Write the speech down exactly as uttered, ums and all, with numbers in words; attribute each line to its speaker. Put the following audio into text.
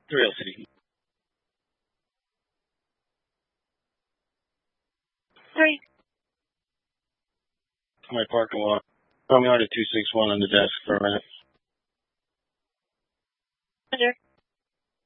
Speaker 1: Thrill City.
Speaker 2: Three.
Speaker 1: My parking lot. Tell me on to two six one on the desk for a minute.